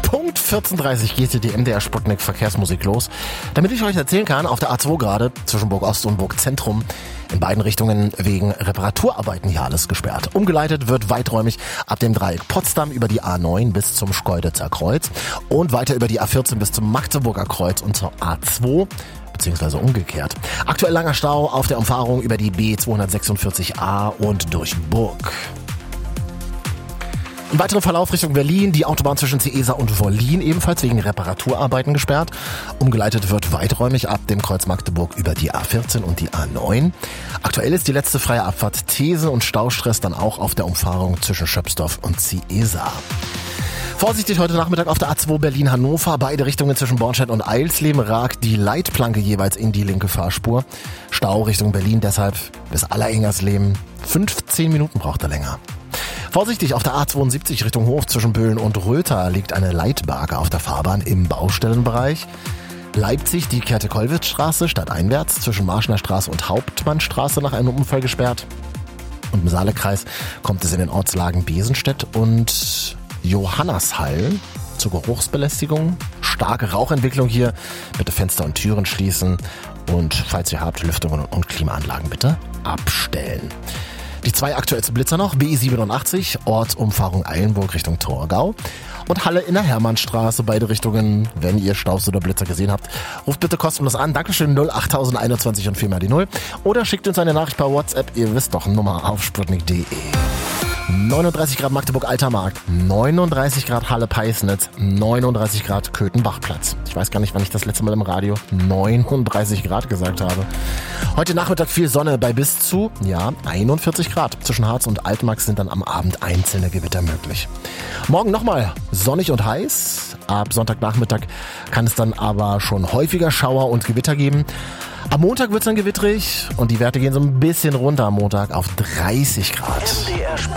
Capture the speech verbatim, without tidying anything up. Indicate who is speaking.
Speaker 1: Punkt vierzehn Uhr dreißig geht hier die M D R Sputnik Verkehrsmusik los. Damit ich euch erzählen kann, auf der A zwei gerade zwischen Burg Ost und Burg Zentrum in beiden Richtungen wegen Reparaturarbeiten hier alles gesperrt. Umgeleitet wird weiträumig ab dem Dreieck Potsdam über die A neun bis zum Schkeuditzer Kreuz und weiter über die A vierzehn bis zum Magdeburger Kreuz und zur A zwei. Beziehungsweise umgekehrt. Aktuell langer Stau auf der Umfahrung über die B zweihundertsechsundvierzig A und durch Burg. Im weiteren Verlauf Richtung Berlin, die Autobahn zwischen Ciesa und Wollin ebenfalls wegen Reparaturarbeiten gesperrt. Umgeleitet wird weiträumig ab dem Kreuz Magdeburg über die A vierzehn und die A neun. Aktuell ist die letzte freie Abfahrt These und Staustress dann auch auf der Umfahrung zwischen Schöpsdorf und Ciesa. Vorsichtig heute Nachmittag auf der A zwei Berlin-Hannover. Beide Richtungen zwischen Bornstedt und Eilsleben ragt die Leitplanke jeweils in die linke Fahrspur. Stau Richtung Berlin deshalb bis Allerengersleben. fünfzehn Minuten braucht er länger. Vorsichtig auf der A zweiundsiebzig Richtung Hof zwischen Böhlen und Röther liegt eine Leitbarke auf der Fahrbahn im Baustellenbereich. Leipzig die Käthe-Kollwitz-Straße stadteinwärts zwischen Marschner Straße und Hauptmannstraße nach einem Unfall gesperrt. Und im Saalekreis kommt es in den Ortslagen Besenstedt und Johannashall zur Geruchsbelästigung. Starke Rauchentwicklung hier. Bitte Fenster und Türen schließen. Und falls ihr habt, Lüftungen und Klimaanlagen bitte abstellen. Die zwei aktuellsten Blitzer noch, B siebenundachtzig, Ortsumfahrung Eilenburg Richtung Torgau und Halle in der Hermannstraße, beide Richtungen. Wenn ihr Staus oder Blitzer gesehen habt, ruft bitte kostenlos an. Dankeschön, null acht einundzwanzig und viermal die null. Oder schickt uns eine Nachricht per WhatsApp, ihr wisst doch, Nummer auf sputnik punkt de. neununddreißig Grad Magdeburg-Altermarkt, neununddreißig Grad Halle-Peisnitz, neununddreißig Grad Köthen-Bachplatz. Ich weiß gar nicht, wann ich das letzte Mal im Radio neununddreißig Grad gesagt habe. Heute Nachmittag viel Sonne bei bis zu, ja, einundvierzig Grad. Zwischen Harz und Altmark sind dann am Abend einzelne Gewitter möglich. Morgen nochmal sonnig und heiß. Ab Sonntagnachmittag kann es dann aber schon häufiger Schauer und Gewitter geben. Am Montag wird es dann gewittrig und die Werte gehen so ein bisschen runter am Montag auf dreißig Grad.